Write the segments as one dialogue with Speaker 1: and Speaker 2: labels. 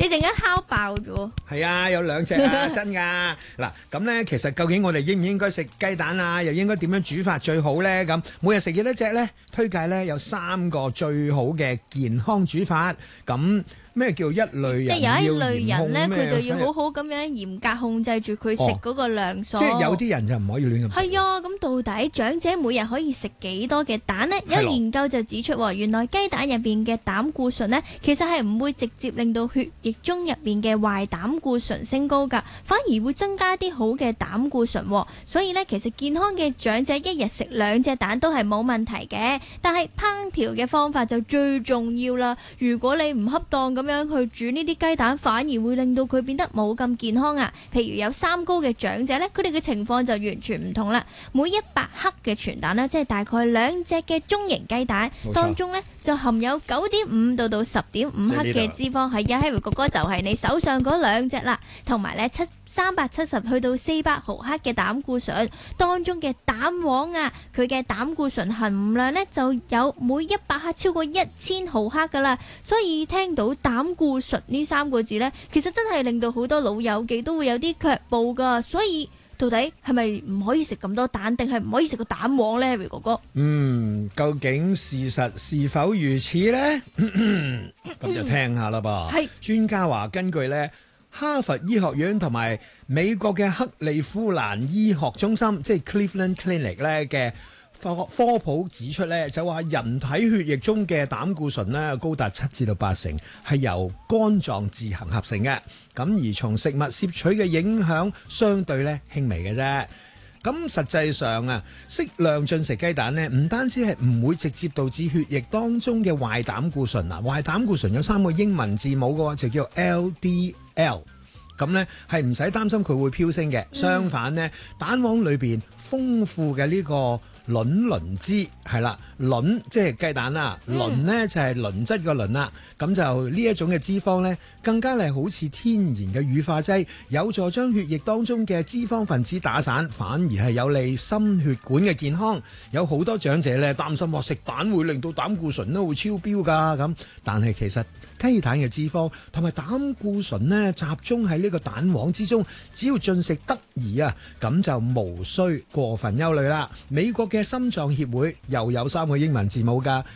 Speaker 1: 你陣間烤爆咗。
Speaker 2: 係啊，有2隻啊，真㗎。嗱，咁咧其實究竟我哋應唔應該食雞蛋啊？又應該點樣煮法最好咧？咁每日食幾多隻咧？推介咧有3個最好嘅健康煮法。咁咩叫一類人？
Speaker 1: 即係有一類人咧，佢就要好好咁樣嚴格控制住佢食嗰個量數。
Speaker 2: 即係有啲人就唔可以亂咁食。
Speaker 1: 係啊，咁到底長者每日可以食幾多嘅蛋呢？有研究就指出，原來雞蛋入邊嘅膽固醇呢，其實係唔會直接令到血液中入邊嘅壞膽固醇升高㗎，反而會增加啲好嘅膽固醇。所以呢，其實健康嘅長者一日食2隻蛋都係冇問題嘅。但係烹調嘅方法就最重要啦。如果你唔恰當咁樣去煮呢啲雞蛋，反而會令到佢變得冇咁健康啊。譬如有三高嘅長者呢，佢哋嘅情況就完全唔同啦。每100克嘅全蛋呢，即係大概2隻嘅中型雞蛋當中呢，就含有9.5到10.5克嘅脂肪。係呀，Harry哥哥就係你手上嗰2隻啦，同埋呢370去到400毫克嘅膽固醇，當中嘅蛋黃啊，佢嘅膽固醇含量呢，就有每100克超過1000毫克噶啦。所以聽到膽固醇呢3個字呢，其實真係令到好多老友記都會有啲卻步噶。所以到底係咪唔可以食咁多蛋，定係唔可以食個蛋黃呢？ Harry 哥哥，
Speaker 2: 究竟事實是否如此呢？咁就聽下啦噃。係專家話，根據呢哈佛醫學院同埋美國嘅克利夫蘭醫學中心，即係 Cleveland Clinic 咧嘅科普指出咧，就話人體血液中嘅膽固醇咧高達7至到8成，係由肝臟自行合成嘅。咁而從食物攝取嘅影響相對咧輕微嘅啫。咁實際上啊，適量進食雞蛋呢，唔單止係唔會直接導致血液當中嘅壞膽固醇啊，壞膽固醇有3個英文字母嘅，就叫 LDL。咁呢係唔使擔心佢會飆升嘅。相反呢，蛋黃裏邊豐富嘅呢個卵磷脂係啦，卵即係雞蛋啦，磷呢就係磷質個磷啦。咁就呢一種嘅脂肪呢，更加係好似天然嘅乳化劑，有助將血液當中嘅脂肪分子打散，反而係有利心血管嘅健康。有好多長者呢擔心話食蛋會令到膽固醇都會超標㗎咁，但係其實雞蛋嘅脂肪同埋膽固醇呢集中喺呢個蛋黃之中，只要進食得宜啊，咁就無需過分憂慮啦。美國嘅心臟協會又有3個英文字母㗎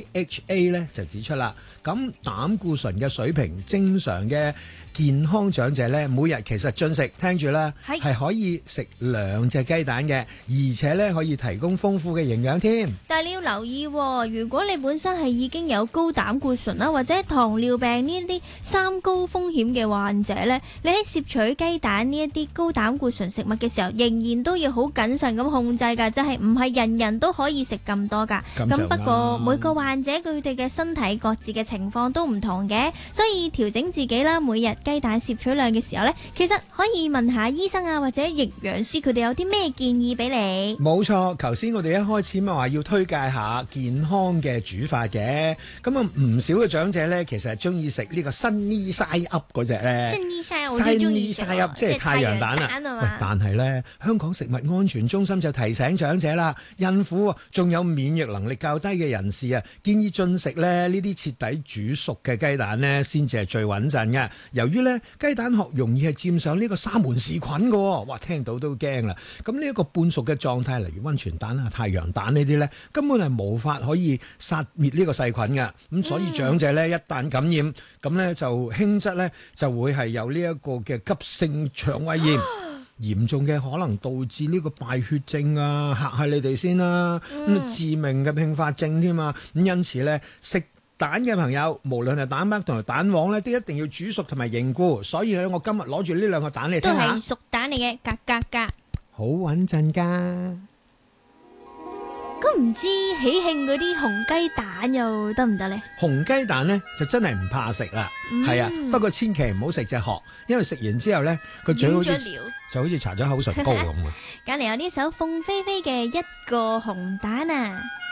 Speaker 2: AHA 呢就指出啦，咁膽固醇嘅水平正常嘅健康長者呢，每日其實進食，聽住啦，係可以食2隻雞蛋嘅，而且呢可以提供豐富嘅營養添。
Speaker 1: 但係你要留意，如果你本身係已經有高膽固醇啦，或者糖尿病呢啲3高風險嘅患者呢，你喺攝取雞蛋呢一啲高膽固醇食物嘅時候，仍然都要好謹慎咁控制㗎，就係唔係人人都可以食咁多㗎。咁不過每個患者佢哋嘅身體各自嘅情況都唔同嘅，所以調整自己啦，每日雞蛋攝取量嘅時候呢，其實可以問下醫生啊，或者營養師，佢哋有啲咩建議俾你。
Speaker 2: 冇錯，頭先我哋一開始咪話要推介下健康嘅煮法嘅，咁啊唔少嘅長者呢，其實係中意食呢個 Sunny Side Up 嗰隻呢。
Speaker 1: Sunny Side Up 我最中意食，
Speaker 2: 即係太陽蛋啦。喂，但係呢，香港食物安全中心就提醒長者啦，孕婦仲有免疫能力較低嘅人士啊，建議進食呢啲徹底煮熟嘅雞蛋呢，先至係最穩陣嘅。由於呢雞蛋殼容易係沾上呢個沙門氏菌嘅，哇，聽到都驚啦。咁呢一個半熟嘅狀態，例如溫泉蛋啊、太陽蛋呢啲呢，根本係無法可以殺滅呢個細菌嘅。咁所以長者呢，一旦感染，咁呢就輕則呢就會係有呢一個嘅急性腸胃炎。嚴重嘅可能導致呢個敗血症啊，嚇下你哋先啦，致命嘅併發症添啊。咁因此呢，食蛋嘅朋友，無論係蛋白同埋蛋黃呢，都一定要煮熟同埋凝固。所以咧，我今日攞住呢2個蛋嚟聽下，
Speaker 1: 都係熟蛋嚟嘅，格，
Speaker 2: 好穩陣㗎。
Speaker 1: 咁唔知喜慶嗰啲紅雞蛋又得唔得呢？
Speaker 2: 紅雞蛋呢，就真係唔怕食啦，係啊，不過千祈唔好食隻殼，因為食完之後呢，個嘴好似就好似搽咗口唇膏咁。
Speaker 1: 隔離有呢首鳳飛飛嘅一個紅蛋啊！